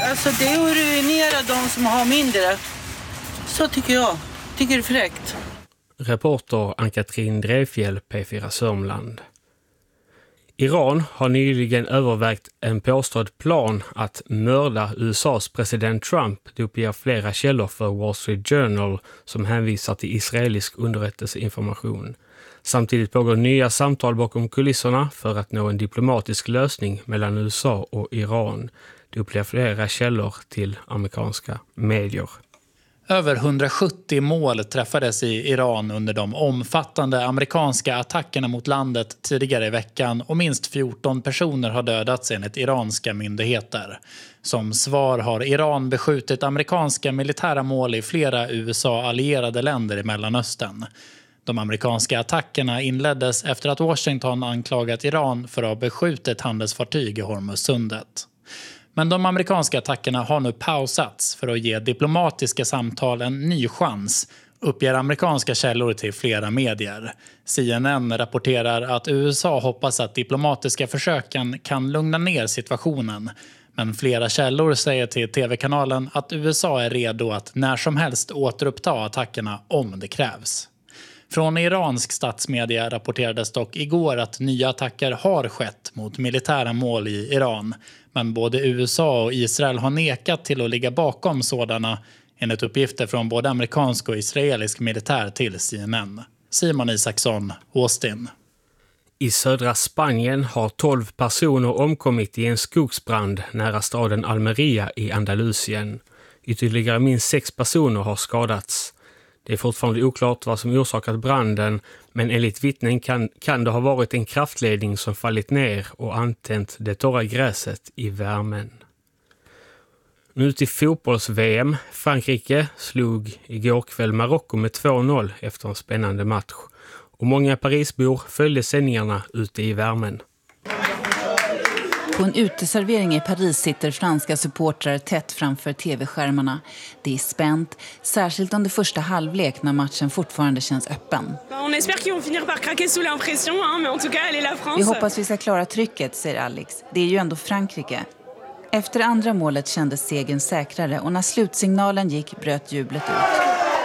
Alltså det ruinerar de som har mindre. Så tycker jag. Tycker det är fräckt. Reporter Ann-Katrin Drevfjell, P4 Sörmland. Iran har nyligen övervägt en påstådd plan att mörda USAs president Trump. Det uppger flera källor för Wall Street Journal som hänvisar till israelisk underrättelseinformation. Samtidigt pågår nya samtal bakom kulisserna för att nå en diplomatisk lösning mellan USA och Iran. Det uppger flera källor till amerikanska medier. Över 170 mål träffades i Iran under de omfattande amerikanska attackerna mot landet tidigare i veckan och minst 14 personer har dödats enligt iranska myndigheter. Som svar har Iran beskjutit amerikanska militära mål i flera USA-allierade länder i Mellanöstern. De amerikanska attackerna inleddes efter att Washington anklagat Iran för att ha beskjutit handelsfartyg i Hormuzsundet. Men de amerikanska attackerna har nu pausats för att ge diplomatiska samtal en ny chans, uppger amerikanska källor till flera medier. CNN rapporterar att USA hoppas att diplomatiska försöken kan lugna ner situationen. Men flera källor säger till tv-kanalen att USA är redo att när som helst återuppta attackerna om det krävs. Från iransk statsmedia rapporterades dock igår att nya attacker har skett mot militära mål i Iran. Men både USA och Israel har nekat till att ligga bakom sådana, enligt uppgifter från både amerikansk och israelisk militär till CNN. Simon Isaksson, Austin. I södra Spanien har 12 personer omkommit i en skogsbrand nära staden Almeria i Andalusien. Ytterligare minst 6 personer har skadats. Det är fortfarande oklart vad som orsakat branden, men enligt vittnen kan det ha varit en kraftledning som fallit ner och antänt det torra gräset i värmen. Nu till fotbolls-VM. Frankrike slog igår kväll Marocko med 2-0 efter en spännande match. Och många Parisbor följde sändningarna ute i värmen. På en uteservering i Paris sitter franska supportrar tätt framför tv-skärmarna. Det är spänt, särskilt under första halvlek när matchen fortfarande känns öppen. Vi hoppas vi ska klara trycket, säger Alex. Det är ju ändå Frankrike. Efter andra målet kändes segern säkrare och när slutsignalen gick bröt jublet ut.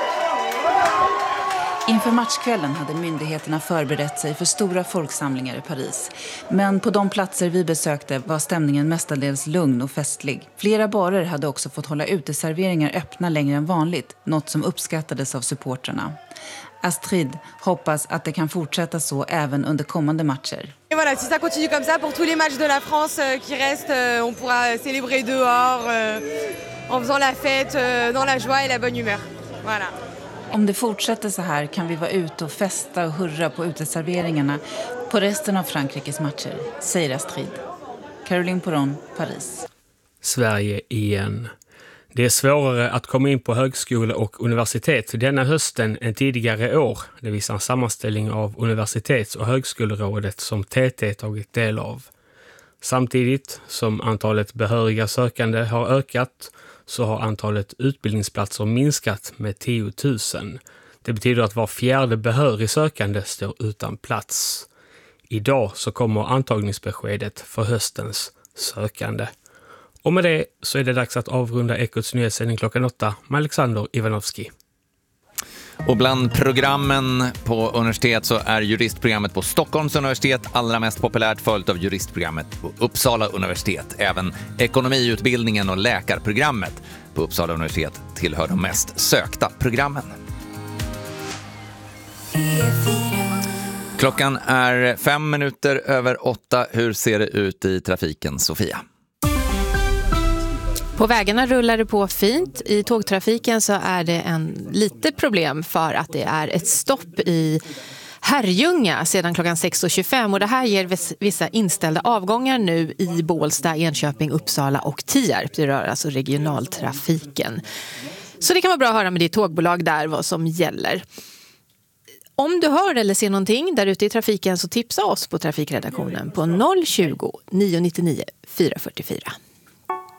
Inför matchkvällen hade myndigheterna förberett sig för stora folksamlingar i Paris. Men på de platser vi besökte var stämningen mestadels lugn och festlig. Flera barer hade också fått hålla uteserveringar öppna längre än vanligt, något som uppskattades av supportrarna. Astrid hoppas att det kan fortsätta så även under kommande matcher. Et voilà, si ça continue comme ça pour tous les matchs de la France qui restent, on pourra célébrer dehors en faisant la fête dans la joie et la bonne humeur. Voilà. Om det fortsätter så här kan vi vara ute och festa och hurra på uteserveringarna på resten av Frankrikes matcher, säger Astrid. Caroline Poron, Paris. Sverige igen. Det är svårare att komma in på högskola och universitet denna hösten än tidigare år. Det visar en sammanställning av Universitets- och högskolerådet som TT tagit del av. Samtidigt som antalet behöriga sökande har ökat så har antalet utbildningsplatser minskat med 10 000. Det betyder att var fjärde behörig sökande står utan plats. Idag så kommer antagningsbeskedet för höstens sökande. Och med det så är det dags att avrunda Ekots nyhetssändning klockan 8 med Alexander Ivanovski. Och bland programmen på universitet så är juristprogrammet på Stockholms universitet allra mest populärt, följt av juristprogrammet på Uppsala universitet. Även ekonomiutbildningen och läkarprogrammet på Uppsala universitet tillhör de mest sökta programmen. Klockan är 5 minuter över 8. Hur ser det ut i trafiken, Sofia? På vägarna rullar det på fint. I tågtrafiken så är det en lite problem för att det är ett stopp i Herrljunga sedan klockan 6.25 och det här ger vissa inställda avgångar nu i Bålsta, Enköping, Uppsala och Tierp. Det rör alltså regionaltrafiken. Så det kan vara bra att höra med ditt tågbolag där vad som gäller. Om du hör eller ser någonting där ute i trafiken så tipsa oss på trafikredaktionen på 020 999 444.